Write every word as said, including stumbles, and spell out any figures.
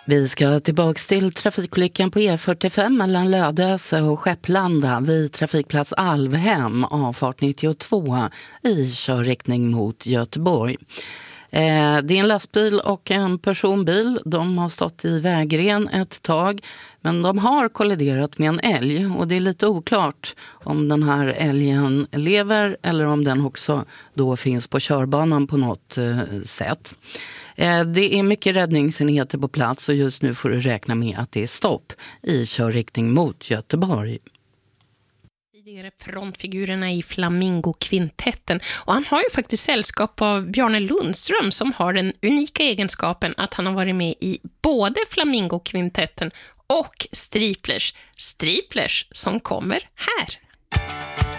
Vi ska tillbaka till trafikolyckan på E fyrtiofem mellan Lödöse och Skepplanda vid trafikplats Alvhem, avfart nittiotvå i körriktning mot Göteborg. Eh, det är en lastbil och en personbil. De har stått i vägren ett tag, men de har kolliderat med en älg och det är lite oklart om den här älgen lever eller om den också då finns på körbanan på något eh, sätt. Eh, det är mycket räddningsenheter på plats och just nu får du räkna med att det är stopp i körriktning mot Göteborg. Tidigare frontfigurerna i Flamingo-kvintetten, och han har ju faktiskt sällskap av Bjarne Lundström som har den unika egenskapen att han har varit med i både Flamingo-kvintetten och Striplers. Striplers som kommer här.